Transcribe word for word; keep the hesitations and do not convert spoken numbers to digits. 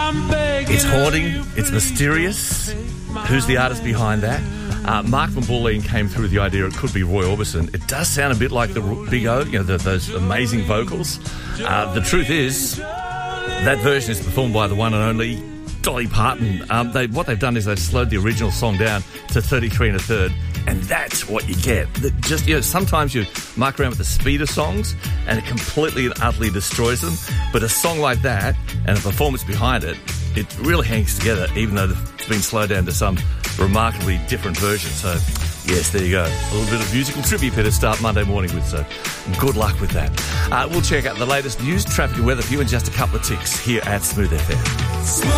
It's haunting. It's mysterious. Who's the artist behind that? Uh, Mark Van Boorleen came through with the idea it could be Roy Orbison. It does sound a bit like the Big O, you know, the, those amazing vocals. Uh, the truth is, that version is performed by the one and only Dolly Parton. Um, they, what they've done is they've slowed the original song down to thirty-three and a third, and that's what you get. That just, you know, sometimes you muck around with the speed of songs and it completely and utterly destroys them. But a song like that and a performance behind it, it really hangs together, even though it's been slowed down to some remarkably different version. So, yes, there you go. A little bit of musical tribute here to start Monday morning with, so good luck with that. Uh, we'll check out the latest news, traffic and weather for you in just a couple of ticks here at Smooth F M.